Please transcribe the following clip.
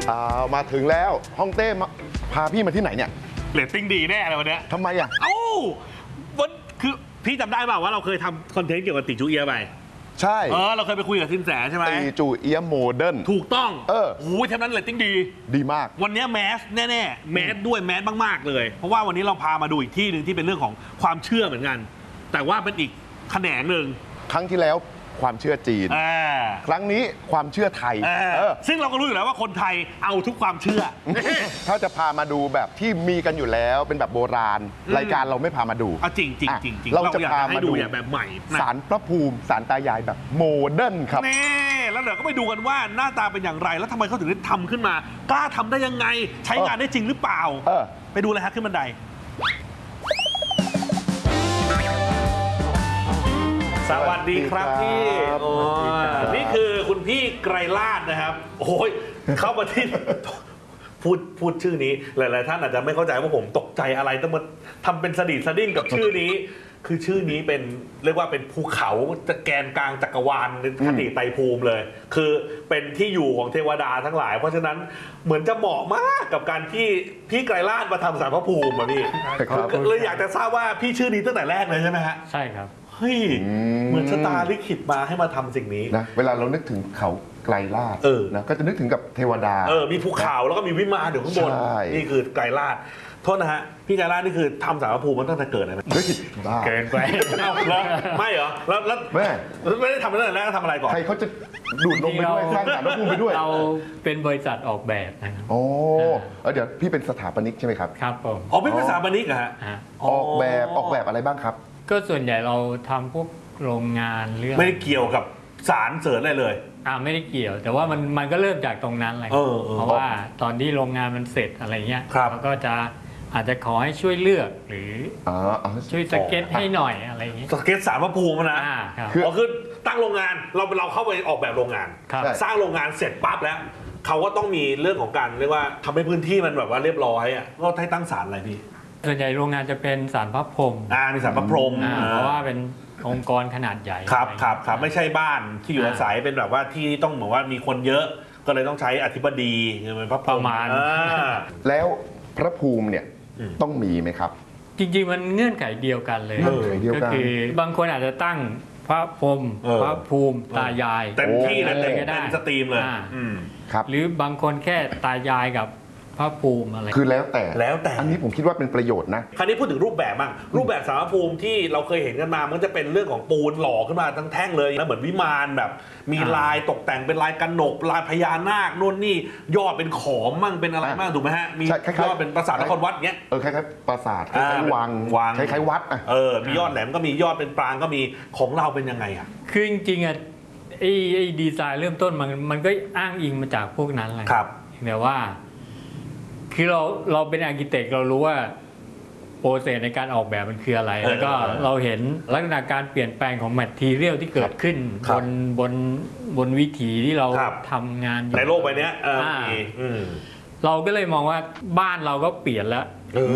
มาถึงแล้วฮ่องเต้มาพาพี่มาที่ไหนเนี่ยเรตติ้งดีแน่เลยวันนี้ทำไมอ่ะวันคือพี่จำได้เปล่าว่าเราเคยทำคอนเทนต์เกี่ยวกับติจูเอียไปใช่เราเคยไปคุยกับสินแสใช่ไหมติจูเอียโมเดิร์นถูกต้องโอ้ยเทปนั้นเรตติ้งดีมากวันนี้แมสแน่ๆแมสด้วยแมสมากๆเลยเพราะว่าวันนี้เราพามาดูอีกที่หนึ่งที่เป็นเรื่องของความเชื่อเหมือนกันแต่ว่าเป็นอีกแขนงหนึ่งครั้งที่แล้วความเชื่อจีนครั้งนี้ความเชื่อไทยซึ่งเราก็รู้อยู่แล้วว่าคนไทยเอาทุกความเชื่อถ้าจะพามาดูแบบที่มีกันอยู่แล้วเป็นแบบโบราณรายการเราไม่พามาดูจริงเราจะพามาดูแบบใหม่ศาลพระภูมิศาลตายายแบบโมเดิร์นครับนี่แล้วเดี๋ยวก็ไปดูกันว่าหน้าตาเป็นอย่างไรแล้วทำไมเขาถึงได้ทำขึ้นมากล้าทำได้ยังไงใช้งานได้จริงหรือเปล่าไปดูเลยฮะขึ้นบันไดสวัสดีครับพี่นี่คือคุณพี่ไกรลาศนะครับโอ้ยเข้ามาที่พูดชื่อนี้หลายๆท่านอาจจะไม่เข้าใจว่าผมตกใจอะไรต้องมาทำเป็นสะดิดสะดิ้งกับชื่อนี้คือชื่อนี้เป็นเรียกว่าเป็นภูเขาแกนกลางจักรวาลในคติไตรภูมิเลยคือเป็นที่อยู่ของเทวดาทั้งหลายเพราะฉะนั้นเหมือนจะเหมาะมากกับการที่พี่ไกรลาศมาทำศาลพระภูมิพี่เลยอยากจะทราบว่าพี่ชื่อนี้ตั้งแต่แรกเลยใช่ไหมฮะใช่ครับเฮ้ยเหมือนชะตาลิขิตมาให้มาทำสิ่งนี้นะเวลาเรานึกถึงเขาไกรลาศนะก็จะนึกถึงกับเทวดามีภูเขาแล้วก็มีวิมานอยู่ข้างบนนี่คือไกรลาศโทษนะฮะพี่ไกรลาศนี่คือทำศาลพระภูมิมันตั้งแต่เกิดเลยไหมเกินไปไม่เหรอแล้วไม่ได้ทำตั้งแต่แรกทำอะไรก่อนใครเขาจะดูดลงไปด้วยสร้างศาลพระภูมิไปด้วยเราเป็นบริษัทออกแบบนะครับโอ้เดี๋ยวพี่เป็นสถาปนิกใช่ไหมครับครับผมเป็นสถาปนิกเหรอฮะออกแบบอะไรบ้างครับก็ส่วนใหญ่เราทำพวกโรงงานเรื่องไม่ได้เกี่ยวกับสารเสริญอะไรเลยไม่ได้เกี่ยวแต่ว่ามันก็เริ่มจากตรงนั้นเลยเพราะว่าตอนที่โรงงานมันเสร็จอะไรเงี้ยเราก็จะอาจจะขอให้ช่วยเลือกหรือช่วยสเก็ตให้หน่อยอะไรอย่างงี้สเก็ตศาลพระภูมินะคือตั้งโรงงานเราเข้าไปออกแบบโรงงานสร้างโรงงานเสร็จปั๊บแล้วเขาก็ต้องมีเรื่องของการเรียกว่าทำให้พื้นที่มันแบบว่าเรียบร้อยก็ให้ตั้งศาลอะไรพี่ส่วนใหญ่โรงงานจะเป็นศาลพระพรหมมีศาลพระพรหมเพราะว่าเป็นองค์กรขนาดใหญ่ครับไม่ใช่บ้านที่อยู่อาศัยเป็นแบบว่าที่ต้องเหมือนว่ามีคนเยอะก็เลยต้องใช้อธิบดีเป็นพระพรหมแล้วพระภูมิเนี่ยต้องมีไหมครับจริงๆมันเงื่อนไขเดียวกันเลยก็คือบางคนอาจจะตั้งพระพรหมพระภูมิตายายเต็มที่เลยก็ได้สตรีมเลยหรือบางคนแค่ตายายกับพระภูมิอะไรคือแล้วแต่อันนี้ผมคิดว่าเป็นประโยชน์นะคราวนี้พูดถึงรูปแบบบ้างรูปแบบศาลพระภูมิที่เราเคยเห็นกันมามันจะเป็นเรื่องของปูนหล่อขึ้นมาทั้งแท่งเลยนะเหมือนวิมานแบบมีลายตกแต่งเป็นลายกระหนกลายพญานาคนู่นนี่ยอดเป็นขอมมั่งเป็นอะไรมั่งถูกไหมฮะมียอดเป็นปราสาทนครวัดเงี้ยคล้ายๆปราสาทคล้ายๆวังคล้ายๆวัดมียอดแหลมก็มียอดเป็นปรางก็มีของเราเป็นยังไงคือจริงๆไอ้ดีไซน์เริ่มต้นมันก็อ้างอิงมาจากพวกนั้นแหละแต่ว่าคือเราเป็นอาร์คิเทคเรารู้ว่าโปรเซสในการออกแบบมันคืออะไรแล้วก็เราเห็นลักษณะการเปลี่ยนแปลงของแมททีเรียลที่เกิดขึ้นบนวิถีที่เราทำงานอยู่ในโลกใบนี้เราก็เลยมองว่าบ้านเราก็เปลี่ยนแล้ว